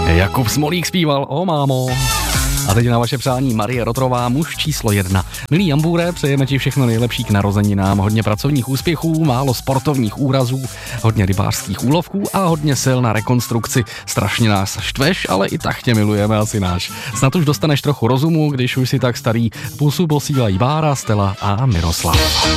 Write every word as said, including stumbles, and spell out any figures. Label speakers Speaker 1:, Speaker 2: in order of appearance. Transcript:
Speaker 1: Jakub Smolík zpíval O mámo. A teď na vaše přání Marie Rotrová, muž číslo jedna. Milý Jambůre, přejeme ti všechno nejlepší k narozeninám, hodně pracovních úspěchů, málo sportovních úrazů, hodně rybářských úlovků a hodně sil na rekonstrukci. Strašně nás štveš, ale i tak tě milujeme, asi náš. Snad už dostaneš trochu rozumu, když už si tak starý. Pusu posílají Bára, Stella a Miroslav.